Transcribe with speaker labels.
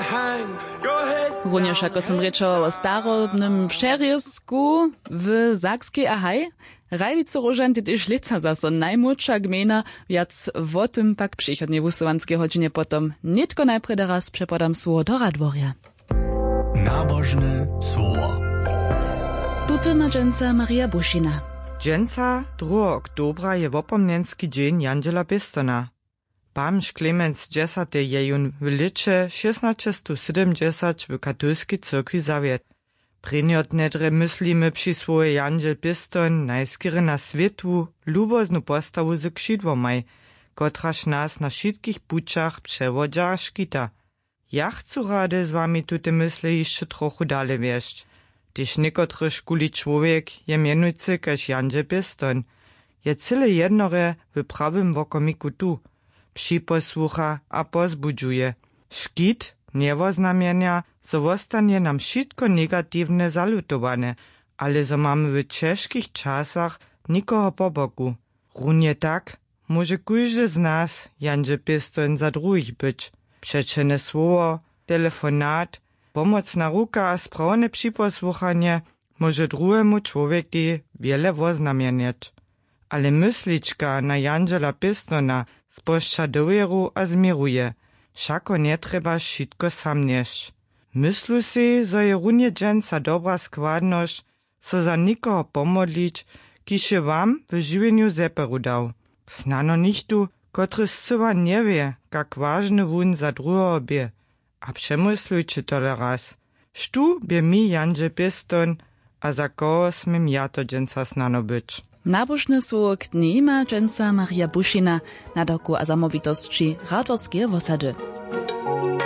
Speaker 1: Również ako som rečo o starobnym przerysku w Sakskiej Ahaj, Rajvice Rožan tyž lica zaso najmłodša gmena, viac o tym pak przychodnie w ustawanskiej godzinie potom. Nitko najprede raz przepadam słowo do Radworja.
Speaker 2: Nabożne słowo.
Speaker 1: Tutaj ma dżęca Maria Bušina.
Speaker 3: Dżęca 2 oktobra je wopomnienski dzień Jandzela Pistona. Pamž Klemens X je jun w licze 1670 w katolskiej cyrkwi zawiet. Prinjotnedre myslimy przy swoje Jandzel Piston najskiery na światu luboznu postawu z krzydłomaj, kotraż nas na wszystkich puczach przewodza szkita. Ja chcę rady z wami tute myśli jeszcze trochu dalej wieść. Tyż niekotry szkuli człowiek je mianujcy każ Jandzel Piston. Je cyle jednore w prawym wokomiku tu. Připosłucha a pozbudzuje. Škit niewoznamienia, so wostanie nam wszystko negatywne zalutowane, ale so mamy w ciężkich czasach nikogo po boku. Runie tak, może każdy z nas Jandzel Piston za drugich być. Przeczene słowo, telefonat, pomocna ruka a sprawne připosłuchanie może drugiemu człowiekowi wiele woznamieniać. Ale mysliczka na Jandzela Pistona spošťa dowieru a zmiruje. Všako netrebaš šitko sam nieść. Myslu si, zo je runie dżęca dobra składność, so za nikoho pomodlić, kiž je wam w żywieniu zeperu dał. Snano nichtu, kotry zcyła nie wie, jak ważny wun za drugiego bie. A przemyslujcie tole raz. Sztu bie mi Jandzel Piston, a za koho smiem ja to dżęca snano być.
Speaker 1: Nabożne słowo k dni ma dżęca Maria Bušina na doku a zamovitosti Radworskiej osady.